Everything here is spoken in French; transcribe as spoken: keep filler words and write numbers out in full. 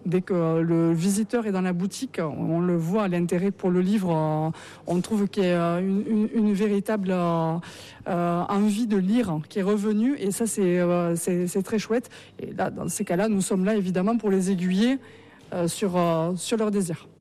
dès que le visiteur est dans la boutique, on le voit, l'intérêt pour le livre, on trouve qu'il y a une, une, une véritable euh, envie de lire qui est revenue, et ça c'est, euh, c'est, c'est très chouette. Et là, dans ces cas-là, nous sommes là évidemment pour les aiguiller euh, sur, euh, sur leur désir.